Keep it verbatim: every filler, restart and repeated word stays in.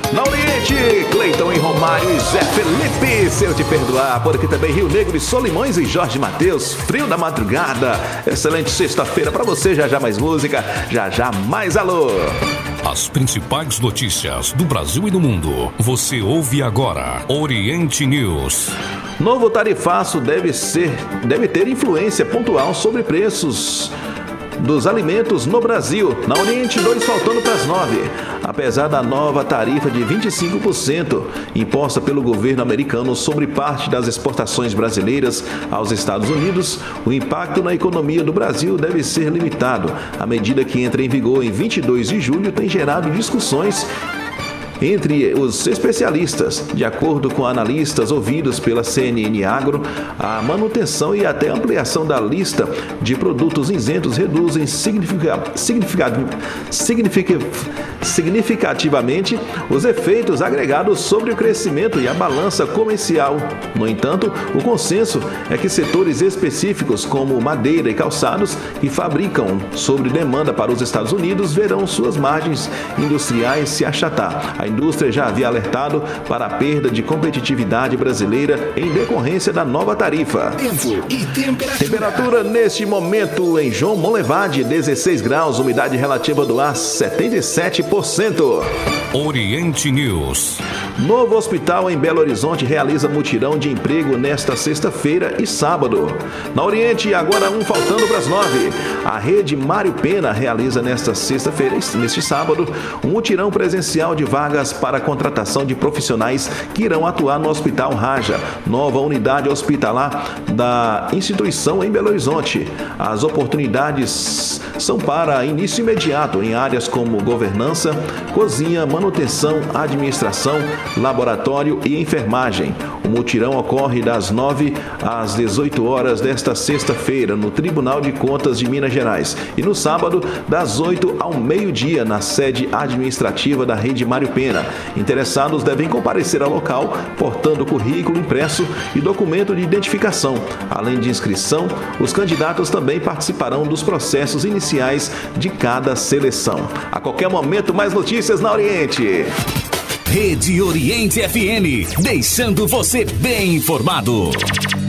Na Oriente, Cleiton e Romário e Zé Felipe, se eu te perdoar. Por aqui também Rio Negro e Solimões e Jorge Mateus, frio da madrugada. Excelente sexta-feira pra você, já já mais música, já já mais alô. As principais notícias do Brasil e do mundo, você ouve agora, Oriente News. Novo tarifaço deve ser, deve ter influência pontual sobre preços dos alimentos no Brasil. Na Oriente, dois faltando para as nove. Apesar da nova tarifa de vinte e cinco por cento imposta pelo governo americano sobre parte das exportações brasileiras aos Estados Unidos, o impacto na economia do Brasil deve ser limitado. A medida, que entra em vigor em vinte e dois de julho, tem gerado discussões entre os especialistas. De acordo com analistas ouvidos pela C N N Agro, a manutenção e até ampliação da lista de produtos isentos reduzem significa, significa, significa, significativamente os efeitos agregados sobre o crescimento e a balança comercial. No entanto, o consenso é que setores específicos como madeira e calçados, que fabricam sobre demanda para os Estados Unidos, verão suas margens industriais se achatar. A indústria já havia alertado para a perda de competitividade brasileira em decorrência da nova tarifa. Tempo e temperatura. Temperatura neste momento em João Monlevade, dezesseis graus, umidade relativa do ar setenta e sete por cento. Oriente News. Novo hospital em Belo Horizonte realiza mutirão de emprego nesta sexta-feira e sábado. Na Oriente, agora um faltando para as nove. A rede Mário Pena realiza nesta sexta-feira e neste sábado um mutirão presencial de vagas para a contratação de profissionais que irão atuar no Hospital Raja, nova unidade hospitalar da instituição em Belo Horizonte. As oportunidades são para início imediato em áreas como governança, cozinha, manutenção, administração, laboratório e enfermagem. O mutirão ocorre das nove às dezoito horas desta sexta-feira no Tribunal de Contas de Minas Gerais e no sábado das oito ao meio-dia na sede administrativa da rede Mário Pena. Interessados devem comparecer ao local portando currículo impresso e documento de identificação. Além de inscrição, os candidatos também participarão dos processos iniciais de cada seleção. A qualquer momento, mais notícias na Oriente. Rede Oriente F M, deixando você bem informado.